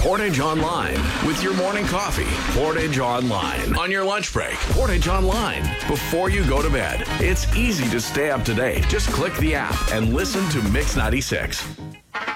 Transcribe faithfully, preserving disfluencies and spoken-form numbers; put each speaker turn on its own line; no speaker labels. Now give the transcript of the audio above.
Portage Online with your morning coffee. Portage Online on your lunch break. Portage Online before you go to bed. It's easy to stay up to date. Just click the app and listen to Mix ninety-six.